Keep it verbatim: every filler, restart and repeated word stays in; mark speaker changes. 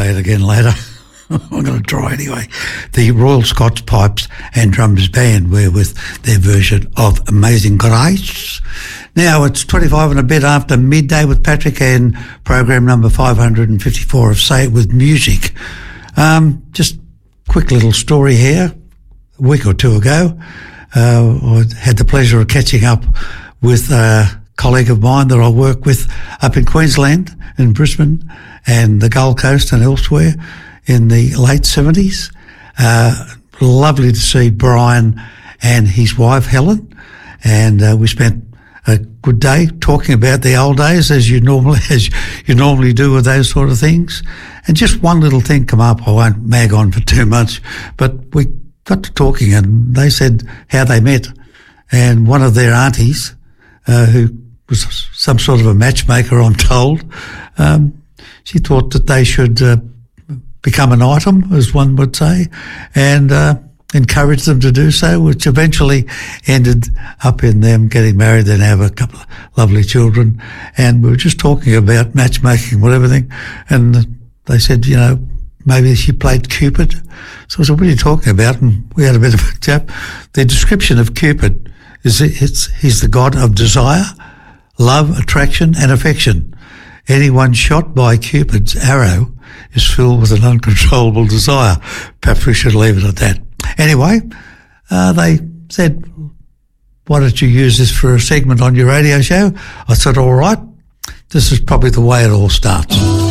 Speaker 1: play it again later. I'm going to try anyway. The Royal Scots Pipes and Drums Band were with their version of Amazing Grace. Now it's twenty-five and a bit after midday with Patrick and program number five hundred fifty-four of Say It With Music. Um, just quick little story here. A week or two ago, uh, I had the pleasure of catching up with a colleague of mine that I work with up in Queensland, in Brisbane and the Gold Coast and elsewhere in the late seventies. Uh, lovely to see Brian and his wife Helen, and uh, we spent a good day talking about the old days as you normally as you normally do with those sort of things. And just one little thing come up. I won't mag on for too much, but we got to talking and they said how they met, and one of their aunties, uh, who was some sort of a matchmaker, I'm told, um, she thought that they should uh, become an item, as one would say, and uh, encouraged them to do so, which eventually ended up in them getting married and have a couple of lovely children. And we were just talking about matchmaking, whatever thing, and they said, you know, maybe she played Cupid. So I said, what are you talking about? And we had a bit of a chat. The description of Cupid is it's he's the god of desire, love, attraction and affection. Anyone shot by Cupid's arrow is filled with an uncontrollable desire. Perhaps we should leave it at that. Anyway, uh, they said, why don't you use this for a segment on your radio show? I said, all right, this is probably the way it all starts.